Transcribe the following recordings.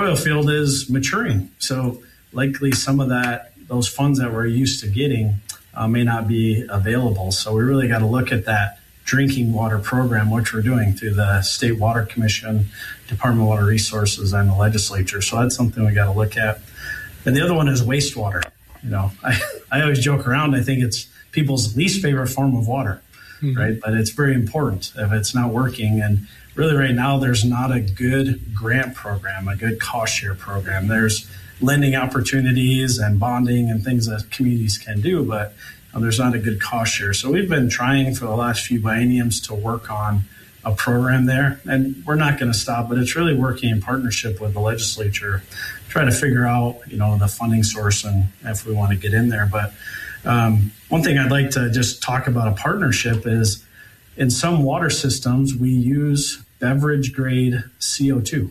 oil field is maturing. So likely some of those funds that we're used to getting may not be available. So we really got to look at that drinking water program, which we're doing through the State Water Commission, Department of Water Resources, and the legislature. So that's something we got to look at. And the other one is wastewater. I always joke around. I think it's people's least favorite form of water, right? But it's very important if it's not working. And really right now, there's not a good grant program, a good cost share program. There's lending opportunities and bonding and things that communities can do, but there's not a good cost share. So we've been trying for the last few bienniums to work on a program there, and we're not going to stop, but it's really working in partnership with the legislature, try to figure out, the funding source and if we want to get in there. But one thing I'd like to just talk about a partnership is in some water systems, we use beverage grade CO2.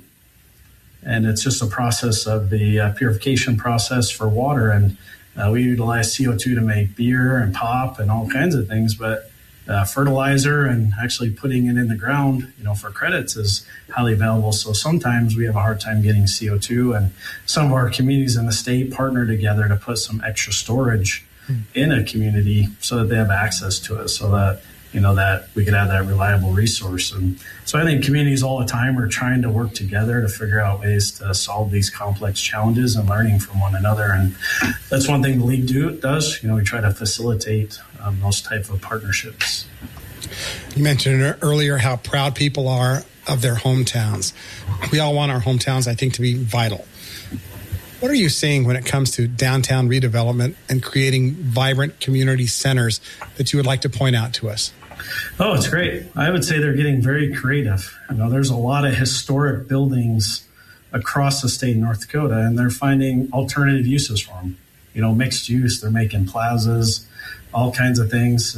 And it's just a process of the purification process for water. And we utilize CO2 to make beer and pop and all kinds of things. But fertilizer and actually putting it in the ground, for credits is highly valuable. So sometimes we have a hard time getting CO2. And some of our communities in the state partner together to put some extra storage in a community so that they have access to it, so that that we could have that reliable resource. And so I think communities all the time are trying to work together to figure out ways to solve these complex challenges and learning from one another. And that's one thing the league does. We try to facilitate those type of partnerships. You mentioned earlier how proud people are of their hometowns. We all want our hometowns, I think, to be vital. What are you seeing when it comes to downtown redevelopment and creating vibrant community centers that you would like to point out to us? Oh, it's great. I would say they're getting very creative. There's a lot of historic buildings across the state of North Dakota, and they're finding alternative uses for them. Mixed use. They're making plazas, all kinds of things.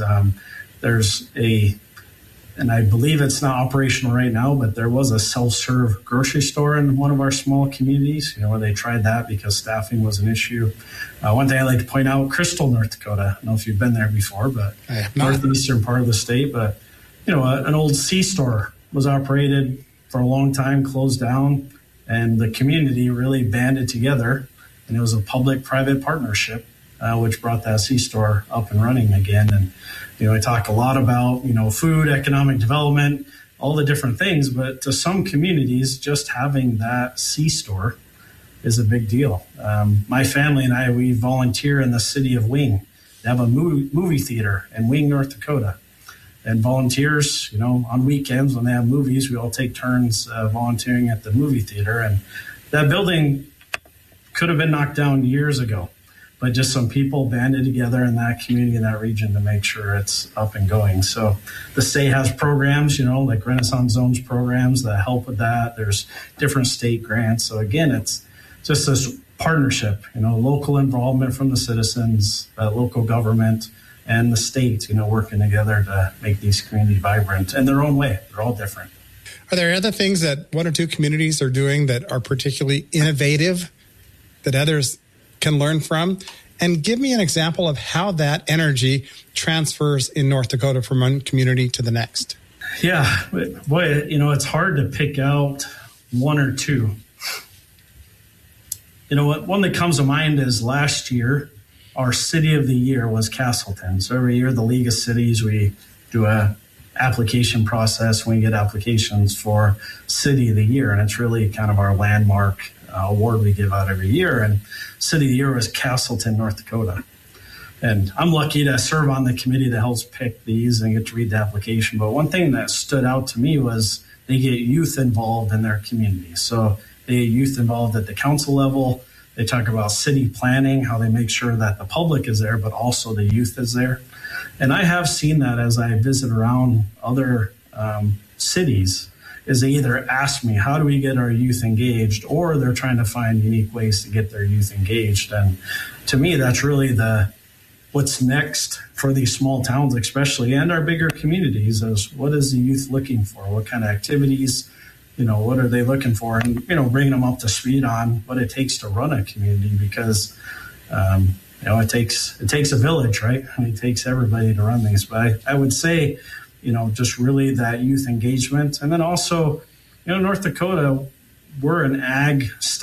And I believe it's not operational right now, but there was a self-serve grocery store in one of our small communities, where they tried that because staffing was an issue. One thing I'd like to point out, Crystal, North Dakota. I don't know if you've been there before, but northeastern part of the state. But, an old C-store was operated for a long time, closed down, and the community really banded together. And it was a public-private partnership, which brought that C-store up and running again. And I talk a lot about, food, economic development, all the different things, but to some communities, just having that C-store is a big deal. My family and I, we volunteer in the city of Wing. They have a movie theater in Wing, North Dakota. And volunteers, on weekends when they have movies, we all take turns volunteering at the movie theater. And that building could have been knocked down years ago. But just some people banded together in that community, in that region, to make sure it's up and going. So the state has programs, like Renaissance Zones programs that help with that. There's different state grants. So again, it's just this partnership, local involvement from the citizens, local government, and the state, working together to make these communities vibrant in their own way. They're all different. Are there other things that one or two communities are doing that are particularly innovative that others can learn from? And give me an example of how that energy transfers in North Dakota from one community to the next. Yeah, boy, it's hard to pick out one or two. One that comes to mind is last year, our city of the year was Castleton. So every year, the League of Cities, we do a application process. We get applications for City of the Year, and it's really kind of our landmark award we give out every year. And City of the Year was Castleton, North Dakota. And I'm lucky to serve on the committee that helps pick these and get to read the application. But one thing that stood out to me was they get youth involved in their community. So they get youth involved at the council level. They talk about city planning, how they make sure that the public is there, but also the youth is there. And I have seen that as I visit around other cities, is they either ask me, how do we get our youth engaged, or they're trying to find unique ways to get their youth engaged. And to me, that's really what's next for these small towns, especially, and our bigger communities, is what is the youth looking for? What kind of activities, what are they looking for? And, bringing them up to speed on what it takes to run a community, because, it takes a village, right? It takes everybody to run these. But I would say, just really that youth engagement. And then also, North Dakota, we're an ag state.